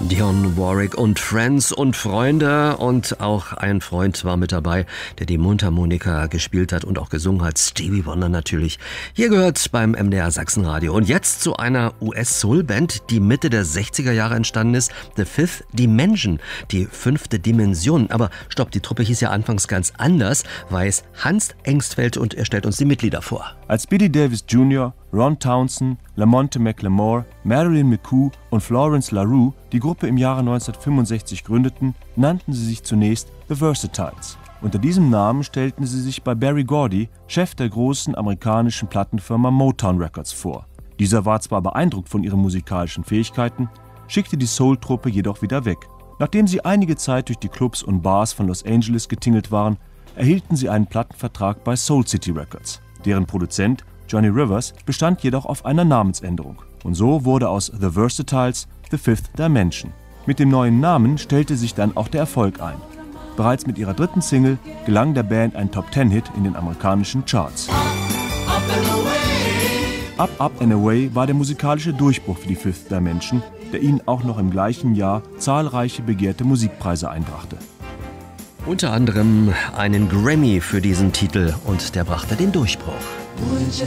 Dionne Warwick und Friends und Freunde, und auch ein Freund war mit dabei, der die Mundharmonika gespielt hat und auch gesungen hat, Stevie Wonder natürlich. Hier gehört beim MDR Sachsenradio. Und jetzt zu einer US-Soul-Band, die Mitte der 60er Jahre entstanden ist, The Fifth Dimension, die fünfte Dimension. Aber stopp, die Truppe hieß ja anfangs ganz anders, weiß Hans Engstfeld, und er stellt uns die Mitglieder vor. Als Billy Davis Jr., Ron Townsend, Lamonte McLemore, Marilyn McCoo und Florence LaRue die Gruppe im Jahre 1965 gründeten, nannten sie sich zunächst The Versatiles. Unter diesem Namen stellten sie sich bei Berry Gordy, Chef der großen amerikanischen Plattenfirma Motown Records, vor. Dieser war zwar beeindruckt von ihren musikalischen Fähigkeiten, schickte die Soul-Truppe jedoch wieder weg. Nachdem sie einige Zeit durch die Clubs und Bars von Los Angeles getingelt waren, erhielten sie einen Plattenvertrag bei Soul City Records. Deren Produzent Johnny Rivers bestand jedoch auf einer Namensänderung. Und so wurde aus The Versatiles The Fifth Dimension. Mit dem neuen Namen stellte sich dann auch der Erfolg ein. Bereits mit ihrer dritten Single gelang der Band ein Top-10-Hit in den amerikanischen Charts. Up, Up and Away war der musikalische Durchbruch für die Fifth Dimension, der ihnen auch noch im gleichen Jahr zahlreiche begehrte Musikpreise einbrachte. Unter anderem einen Grammy für diesen Titel, und der brachte den Durchbruch. Would you